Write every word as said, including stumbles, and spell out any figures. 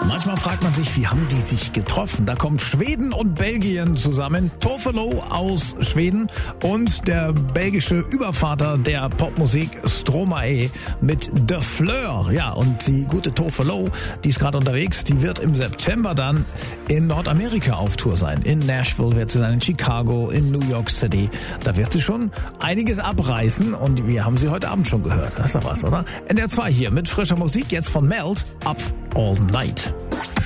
Manchmal fragt man sich, wie haben die sich getroffen? Da kommt Schweden und Belgien zusammen. Tofelo aus Schweden und der belgische Übervater der Popmusik Stromae mit The Fleur. Ja, und die gute Tofelo, die ist gerade unterwegs, die wird im September dann in Nordamerika auf Tour sein. In Nashville wird sie sein, in Chicago, in New York City. Da wird sie schon einiges abreißen und wir haben sie heute Abend schon gehört. Das ist doch was, oder? N D R zwei hier mit frischer Musik, jetzt von Melt, Up All Night.